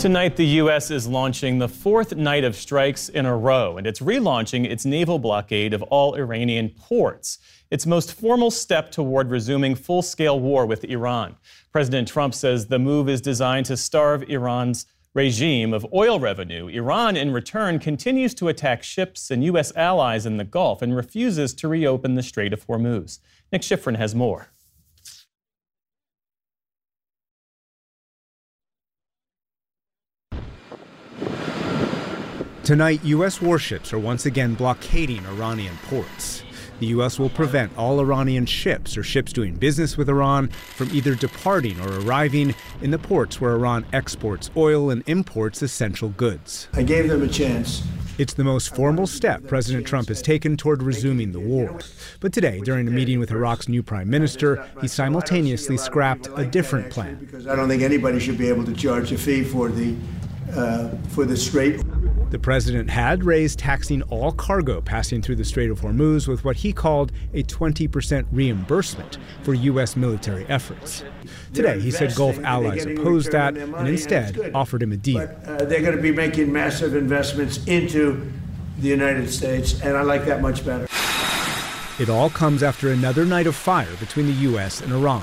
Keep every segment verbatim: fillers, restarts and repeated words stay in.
Tonight, the U S is launching the fourth night of strikes in a row, and it's relaunching its naval blockade of all Iranian ports. Its most formal step toward resuming full-scale war with Iran. President Trump says the move is designed to starve Iran's regime of oil revenue. Iran, in return, continues to attack ships and U S allies in the Gulf and refuses to reopen the Strait of Hormuz. Nick Schifrin has more. Tonight, U S warships are once again blockading Iranian ports. The U S will prevent all Iranian ships or ships doing business with Iran from either departing or arriving in the ports where Iran exports oil and imports essential goods. I gave them a chance. It's the most formal step President Trump has taken toward resuming the war. But today, during a meeting with Iraq's new prime minister, he simultaneously scrapped a different plan. Because I don't think anybody should be able to charge a fee for the, uh, for the Strait. The president had raised taxing all cargo passing through the Strait of Hormuz with what he called a twenty percent reimbursement for U S military efforts. Today, he said Gulf allies opposed that and instead offered him a deal. But, uh, they're going to be making massive investments into the United States, and I like that much better. It all comes after another night of fire between the U S and Iran.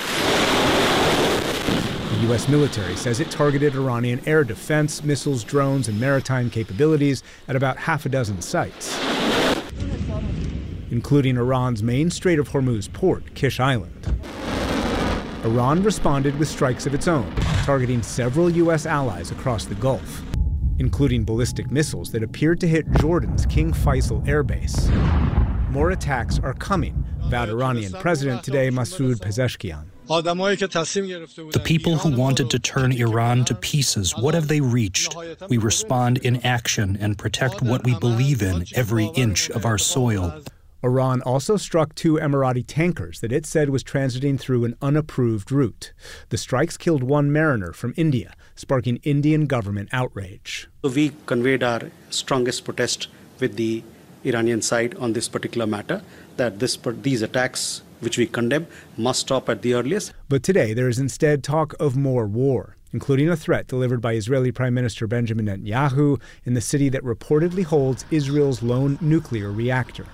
The U S military says it targeted Iranian air defense, missiles, drones, and maritime capabilities at about half a dozen sites, including Iran's main Strait of Hormuz port, Kish Island. Iran responded with strikes of its own, targeting several U S allies across the Gulf, including ballistic missiles that appeared to hit Jordan's King Faisal air base. More attacks are coming, vowed Iranian President today, Masoud Pezeshkian. The people who wanted to turn Iran to pieces, what have they reached? We respond in action and protect what we believe in, every inch of our soil. Iran also struck two Emirati tankers that it said was transiting through an unapproved route. The strikes killed one mariner from India, sparking Indian government outrage. We conveyed our strongest protest with the Iranian side on this particular matter, that this, these attacks, which we condemn, must stop at the earliest. But today there is instead talk of more war, including a threat delivered by Israeli Prime Minister Benjamin Netanyahu in the city that reportedly holds Israel's lone nuclear reactor.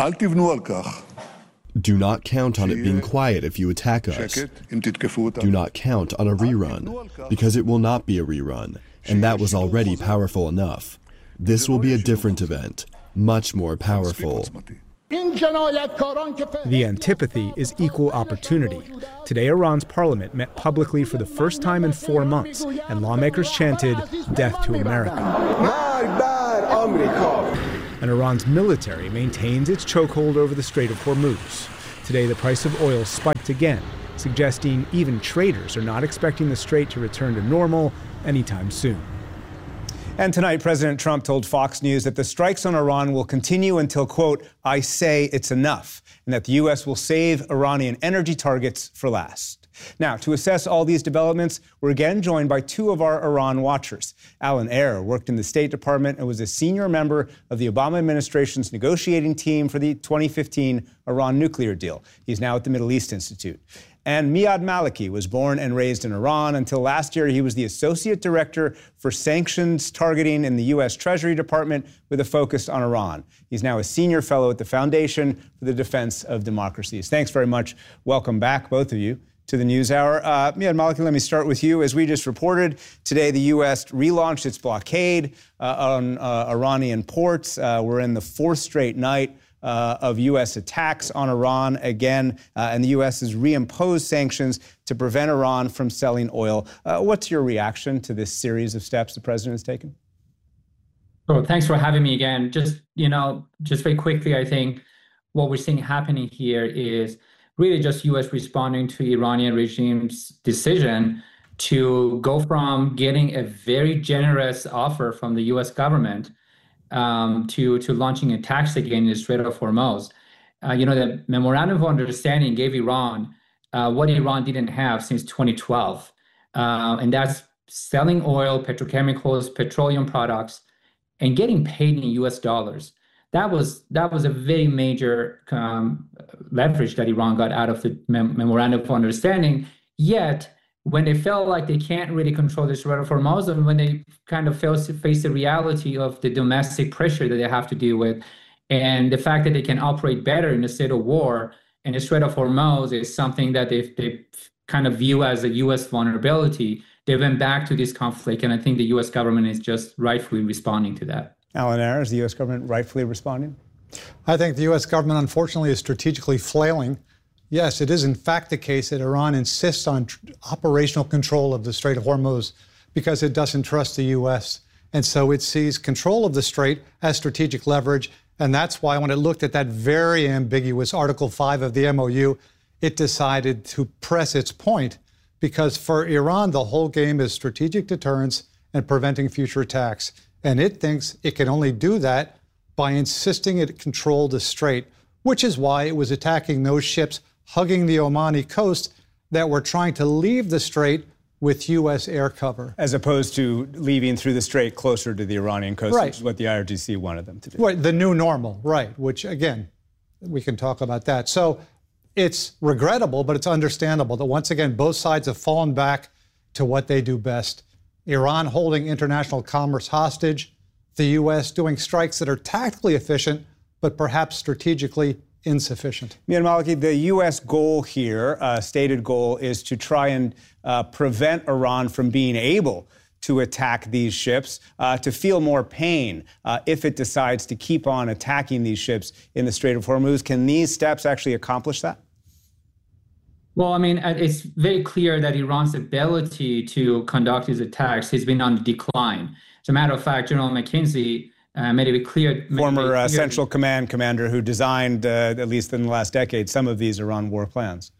Do not count on it being quiet if you attack us. Do not count on a rerun, because it will not be a rerun, and that was already powerful enough. This will be a different event, much more powerful. The antipathy is equal opportunity. Today, Iran's parliament met publicly for the first time in four months, and lawmakers chanted, "Death to America." And Iran's military maintains its chokehold over the Strait of Hormuz. Today, the price of oil spiked again, suggesting even traders are not expecting the strait to return to normal anytime soon. And tonight, President Trump told Fox News that the strikes on Iran will continue until, quote, "I say it's enough," and that the U S will save Iranian energy targets for last. Now, to assess all these developments, we're again joined by two of our Iran watchers. Alan Ayer worked in the State Department and was a senior member of the Obama administration's negotiating team for the twenty fifteen Iran nuclear deal. He's now at the Middle East Institute. And Miad Maliki was born and raised in Iran. Until last year, he was the Associate Director for Sanctions Targeting in the U S Treasury Department with a focus on Iran. He's now a Senior Fellow at the Foundation for the Defense of Democracies. Thanks very much. Welcome back, both of you, to the NewsHour. Uh, Miad Maliki, let me start with you. As we just reported, today the U S relaunched its blockade uh, on uh, Iranian ports. Uh, we're in the fourth straight night Uh, of U S attacks on Iran again, uh, and the U S has reimposed sanctions to prevent Iran from selling oil. Uh, what's your reaction to this series of steps the president has taken? So thanks for having me again. Just, you know, just very quickly, I think what we're seeing happening here is really just U S responding to Iranian regime's decision to go from getting a very generous offer from the U S government Um, to, to launching attacks again in the Strait of Hormuz. Uh, you know, the Memorandum of Understanding gave Iran uh, what Iran didn't have since twenty twelve, uh, and that's selling oil, petrochemicals, petroleum products, and getting paid in U S dollars. That was that was a very major um, leverage that Iran got out of the mem- Memorandum of Understanding, yet when they felt like they can't really control the Strait of Hormuz, and when they kind of face, face the reality of the domestic pressure that they have to deal with, and the fact that they can operate better in a state of war, and the Strait of Hormuz is something that they they kind of view as a U S vulnerability, they went back to this conflict, and I think the U S government is just rightfully responding to that. Alan Ayer, is the U S government rightfully responding? I think the U S government, unfortunately, is strategically flailing. Yes, it is in fact the case that Iran insists on tr- operational control of the Strait of Hormuz because it doesn't trust the U S. And so it sees control of the strait as strategic leverage. And that's why when it looked at that very ambiguous Article five of the M O U, it decided to press its point, because for Iran, the whole game is strategic deterrence and preventing future attacks. And it thinks it can only do that by insisting it control the strait, which is why it was attacking those ships hugging the Omani coast that were trying to leave the strait with U S air cover. As opposed to leaving through the strait closer to the Iranian coast, right. Which is what the I R G C wanted them to do. Right, the new normal, right, which, again, we can talk about that. So it's regrettable, but it's understandable that, once again, both sides have fallen back to what they do best. Iran holding international commerce hostage, the U S doing strikes that are tactically efficient, but perhaps strategically insufficient. Miad Maliki, the U S goal here, uh, stated goal, is to try and uh, prevent Iran from being able to attack these ships, uh, to feel more pain uh, if it decides to keep on attacking these ships in the Strait of Hormuz. Can these steps actually accomplish that? Well, I mean, it's very clear that Iran's ability to conduct these attacks has been on the decline. As a matter of fact, General McKenzie uh, made it clear. Former it clear, uh, Central Command commander who designed, uh, at least in the last decade, some of these Iran war plans.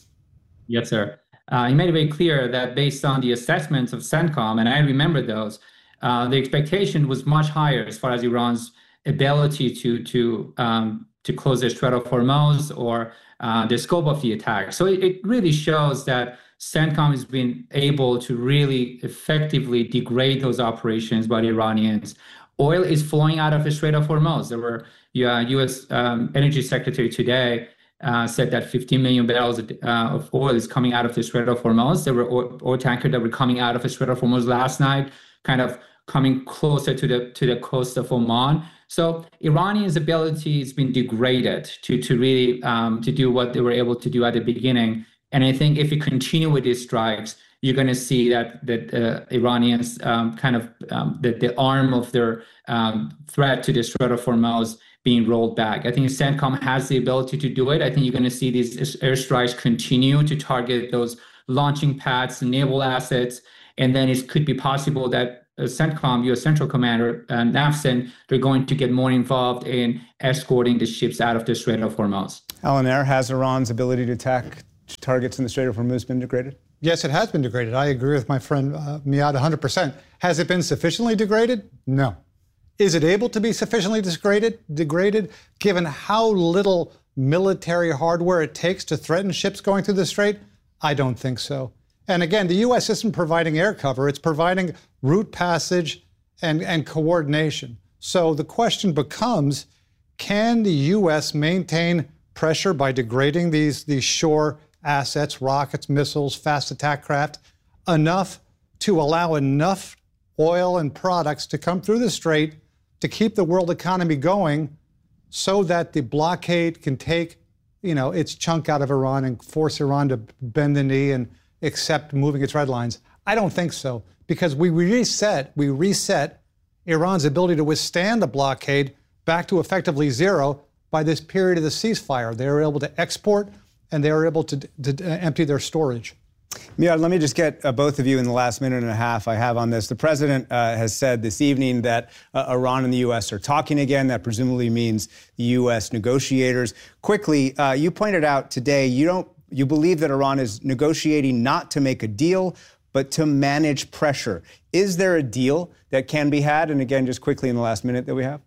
Yes, sir. Uh, he made it very clear that based on the assessments of CENTCOM, and I remember those, uh, the expectation was much higher as far as Iran's ability to to um, to close the Strait of Hormuz or uh, the scope of the attack. So it, it really shows that CENTCOM has been able to really effectively degrade those operations by the Iranians. Oil is flowing out of the Strait of Hormuz. There were uh, U S um, Energy Secretary today uh, said that fifteen million barrels of, uh, of oil is coming out of the Strait of Hormuz. There were oil, oil tankers that were coming out of the Strait of Hormuz last night, kind of coming closer to the to the coast of Oman. So Iranians' ability has been degraded to to really um, to do what they were able to do at the beginning. And I think if you continue with these strikes, you're going to see that that uh, Iranians um, kind of um, that the arm of their um, threat to the Strait of Hormuz being rolled back. I think CENTCOM has the ability to do it. I think you're going to see these airstrikes continue to target those launching pads, naval assets, and then it could be possible that uh, CENTCOM, U S Central Commander, uh, NAVCENT, they're going to get more involved in escorting the ships out of the Strait of Hormuz. Alan Ayer, has Iran's ability to attack targets in the Strait of Hormuz been degraded? Yes, it has been degraded. I agree with my friend uh, Miad one hundred percent. Has it been sufficiently degraded? No. Is it able to be sufficiently degraded, degraded given how little military hardware it takes to threaten ships going through the strait? I don't think so. And again, the U S isn't providing air cover. It's providing route passage and, and coordination. So the question becomes, can the U S maintain pressure by degrading these, these shore assets, rockets, missiles, fast attack craft, enough to allow enough oil and products to come through the strait to keep the world economy going so that the blockade can take, you know, its chunk out of Iran and force Iran to bend the knee and accept moving its red lines? I don't think so, because we reset, we reset Iran's ability to withstand the blockade back to effectively zero by this period of the ceasefire. They were able to export and they were able to, to empty their storage. Miad, let me just get uh, both of you in the last minute and a half I have on this. The president uh, has said this evening that uh, Iran and the U S are talking again. That presumably means the U S negotiators. Quickly, uh, you pointed out today you don't you believe that Iran is negotiating not to make a deal, but to manage pressure. Is there a deal that can be had? And again, just quickly in the last minute that we have.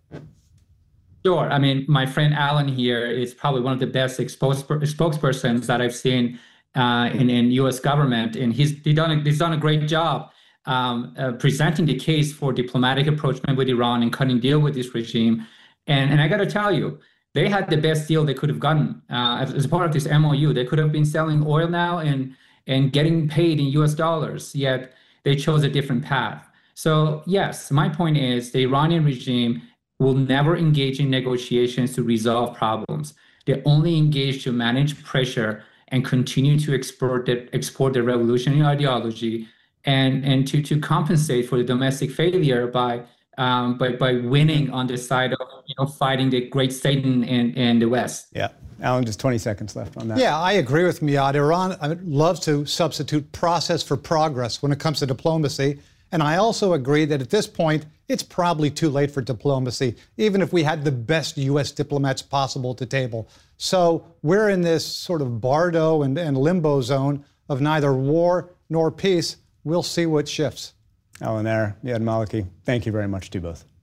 Sure. I mean, my friend Alan here is probably one of the best spokespersons that I've seen uh, in, in U S government. And he's, he's, done, a, he's done a great job um, uh, presenting the case for diplomatic approachment with Iran and cutting deal with this regime. And, and I got to tell you, they had the best deal they could have gotten uh, as, as part of this M O U. They could have been selling oil now and and getting paid in U S dollars, yet they chose a different path. So yes, my point is the Iranian regime will never engage in negotiations to resolve problems. They only engage to manage pressure and continue to export the, export their revolutionary ideology and, and to, to compensate for the domestic failure by, um, by, by winning on the side of you know, fighting the great Satan in, in the West. Yeah. Alan, just twenty seconds left on that. Yeah, I agree with Miad. Iran loves to substitute process for progress when it comes to diplomacy. And I also agree that at this point, it's probably too late for diplomacy, even if we had the best U S diplomats possible at the table. So we're in this sort of bardo and, and limbo zone of neither war nor peace. We'll see what shifts. Alan Ayer, Miad Maliki, thank you very much to you both.